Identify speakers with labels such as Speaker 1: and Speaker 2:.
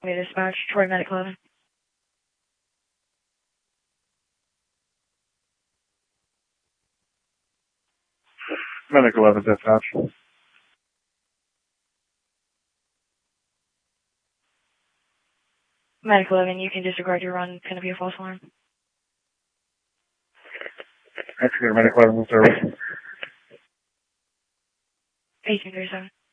Speaker 1: We dispatch Troy Medic 11.
Speaker 2: Medic 11 dispatch.
Speaker 1: Medic 11, you can disregard your run. Gonna be a false alarm.
Speaker 2: Executor Medic 11 in service.
Speaker 1: 1837.